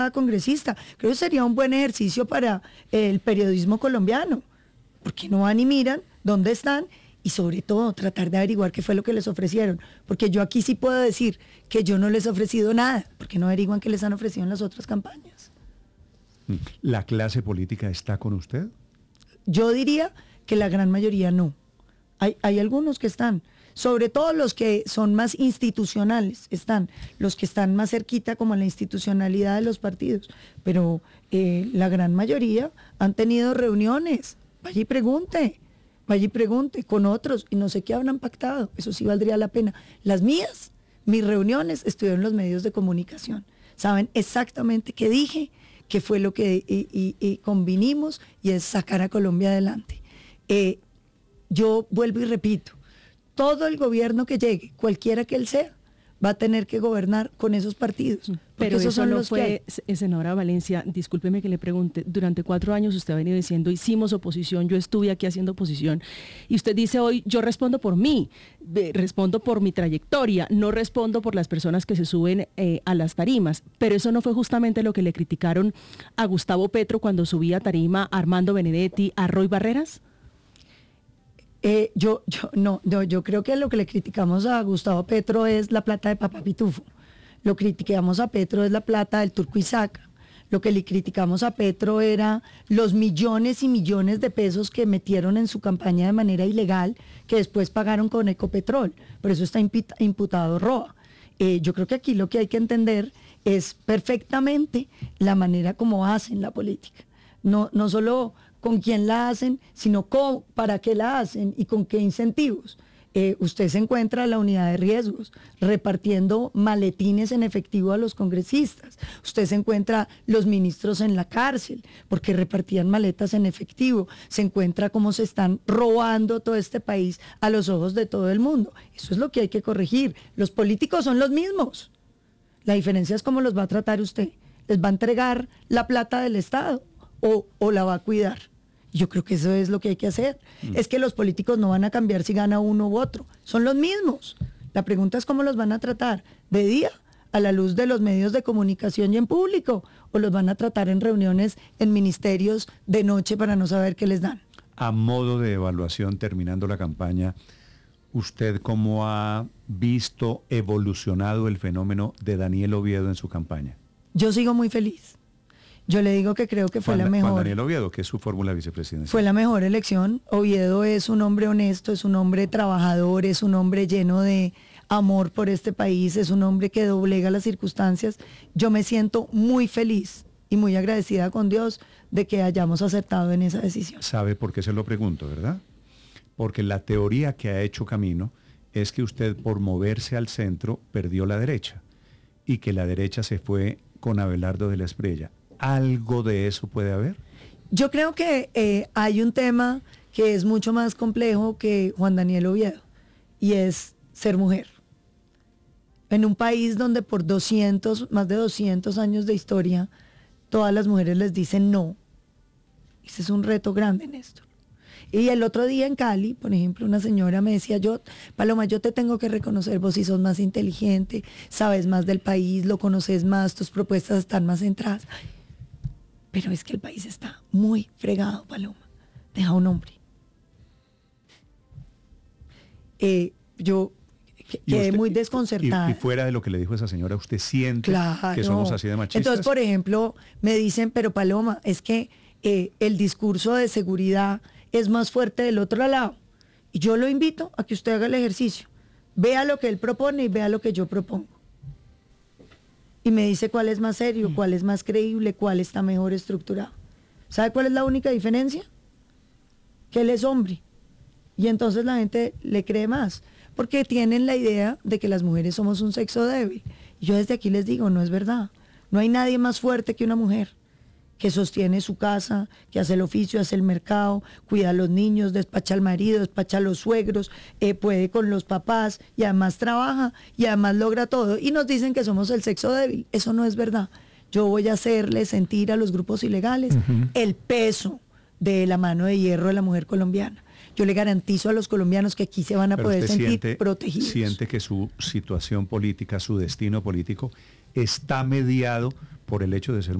congresista. Creo que sería un buen ejercicio para el periodismo colombiano, porque no van y miran dónde están y sobre todo tratar de averiguar qué fue lo que les ofrecieron, porque yo aquí sí puedo decir que yo no les he ofrecido nada, porque no averiguan qué les han ofrecido en las otras campañas. ¿La clase política está con usted? Yo diría que la gran mayoría no. Hay algunos que están, sobre todo los que son más institucionales, están, los que están más cerquita como a la institucionalidad de los partidos, pero la gran mayoría han tenido reuniones, vaya y pregunte con otros y no sé qué habrán pactado, eso sí valdría la pena. Las mías, mis reuniones estuvieron en los medios de comunicación, saben exactamente qué dije, qué fue lo que convinimos y es sacar a Colombia adelante. Yo vuelvo y repito, todo el gobierno que llegue, cualquiera que él sea, va a tener que gobernar con esos partidos. Pero esos son los que hay. Senadora Valencia, discúlpeme que le pregunte, durante 4 años usted ha venido diciendo, hicimos oposición, yo estuve aquí haciendo oposición, y usted dice hoy, yo respondo por mí, respondo por mi trayectoria, no respondo por las personas que se suben a las tarimas, pero eso no fue justamente lo que le criticaron a Gustavo Petro cuando subía a tarima, a Armando Benedetti, a Roy Barreras. Yo creo que lo que le criticamos a Gustavo Petro es la plata de Papá Pitufo. Lo criticamos a Petro es la plata del Turco Isaca. Lo que le criticamos a Petro era los millones y millones de pesos que metieron en su campaña de manera ilegal, que después pagaron con Ecopetrol. Por eso está imputado Roa. Yo creo que aquí lo que hay que entender es perfectamente la manera como hacen la política. No solo con quién la hacen, sino para qué la hacen y con qué incentivos. Usted se encuentra en la unidad de riesgos repartiendo maletines en efectivo a los congresistas. Usted se encuentra los ministros en la cárcel porque repartían maletas en efectivo. Se encuentra cómo se están robando todo este país a los ojos de todo el mundo. Eso es lo que hay que corregir. Los políticos son los mismos. La diferencia es cómo los va a tratar usted. ¿Les va a entregar la plata del Estado o la va a cuidar? Yo creo que eso es lo que hay que hacer. Es que los políticos no van a cambiar si gana uno u otro. Son los mismos. La pregunta es cómo los van a tratar. ¿De día, a la luz de los medios de comunicación y en público? ¿O los van a tratar en reuniones en ministerios de noche para no saber qué les dan? A modo de evaluación, terminando la campaña, ¿usted cómo ha visto evolucionado el fenómeno de Daniel Oviedo en su campaña? Yo sigo muy feliz. Yo le digo que creo que fue la mejor. Juan Daniel Oviedo, que es su fórmula vicepresidencial. Fue la mejor elección. Oviedo es un hombre honesto, es un hombre trabajador, es un hombre lleno de amor por este país, es un hombre que doblega las circunstancias. Yo me siento muy feliz y muy agradecida con Dios de que hayamos acertado en esa decisión. ¿Sabe por qué se lo pregunto, verdad? Porque la teoría que ha hecho camino es que usted por moverse al centro perdió la derecha y que la derecha se fue con Abelardo de la Espriella. ¿Algo de eso puede haber? Yo creo que hay un tema que es mucho más complejo que Juan Daniel Oviedo, y es ser mujer. En un país donde por más de 200 años de historia, todas las mujeres les dicen no. Ese es un reto grande, Néstor. Y el otro día en Cali, por ejemplo, una señora me decía, Paloma, yo te tengo que reconocer, vos sí sos más inteligente, sabes más del país, lo conoces más, tus propuestas están más centradas. Pero es que el país está muy fregado, Paloma. Deja un hombre. Yo quedé muy desconcertada. Y fuera de lo que le dijo esa señora, ¿usted siente que somos así de machistas? Entonces, por ejemplo, me dicen, pero Paloma, es que el discurso de seguridad es más fuerte del otro lado. Y yo lo invito a que usted haga el ejercicio. Vea lo que él propone y vea lo que yo propongo. Y me dice cuál es más serio, cuál es más creíble, cuál está mejor estructurado. ¿Sabe cuál es la única diferencia? Que él es hombre. Y entonces la gente le cree más. Porque tienen la idea de que las mujeres somos un sexo débil. Y yo desde aquí les digo, no es verdad. No hay nadie más fuerte que una mujer, que sostiene su casa, que hace el oficio, hace el mercado, cuida a los niños, despacha al marido, despacha a los suegros, puede con los papás y además trabaja y además logra todo. Y nos dicen que somos el sexo débil. Eso no es verdad. Yo voy a hacerle sentir a los grupos ilegales el peso de la mano de hierro de la mujer colombiana. Yo le garantizo a los colombianos que aquí se van a poder sentir protegidos. ¿Siente que su situación política, su destino político, está mediado por el hecho de ser